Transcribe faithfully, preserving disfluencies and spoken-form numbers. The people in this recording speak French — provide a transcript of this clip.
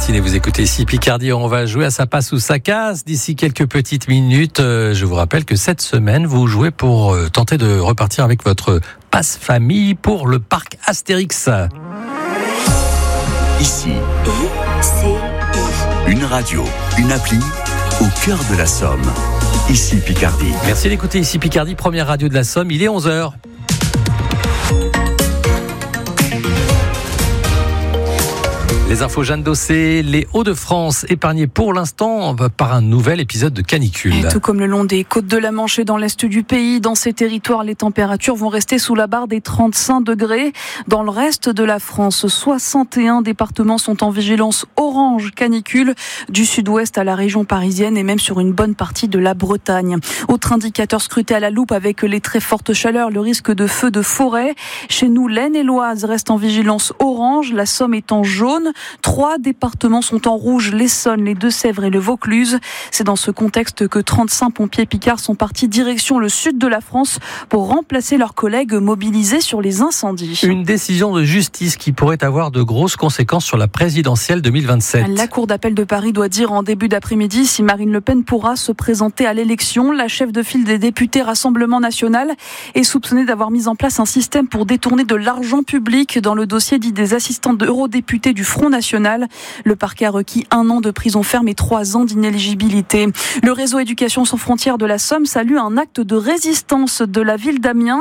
matinée, vous écoutez ici Picardie, on va jouer à ça passe ou ça casse d'ici quelques petites minutes. Je vous rappelle que cette semaine, vous jouez pour tenter de repartir avec votre passe famille pour le parc Astérix. Ici, une radio, une appli au cœur de la Somme. Ici Picardie. Merci d'écouter ici Picardie, première radio de la Somme, il est onze heures. Les infos Jeanne Dossé, les Hauts-de-France épargnés pour l'instant par un nouvel épisode de canicule. Et tout comme le long des côtes de la Manche et dans l'est du pays, dans ces territoires, les températures vont rester sous la barre des trente-cinq degrés. Dans le reste de la France, soixante et un départements sont en vigilance orange canicule, du sud-ouest à la région parisienne et même sur une bonne partie de la Bretagne. Autre indicateur scruté à la loupe avec les très fortes chaleurs, le risque de feux de forêt. Chez nous, l'Aisne et l'Oise restent en vigilance orange, la Somme est en jaune. Trois départements sont en rouge, l'Essonne, les Deux-Sèvres et le Vaucluse. C'est dans ce contexte que trente-cinq pompiers picards sont partis direction le sud de la France pour remplacer leurs collègues mobilisés sur les incendies. Une décision de justice qui pourrait avoir de grosses conséquences sur la présidentielle deux mille vingt-sept. La Cour d'appel de Paris doit dire en début d'après-midi si Marine Le Pen pourra se présenter à l'élection. La chef de file des députés Rassemblement National est soupçonnée d'avoir mis en place un système pour détourner de l'argent public dans le dossier dit des assistants d'eurodéputés du Front National. Le parquet a requis un an de prison ferme et trois ans d'inéligibilité. Le réseau Éducation sans frontières de la Somme salue un acte de résistance de la ville d'Amiens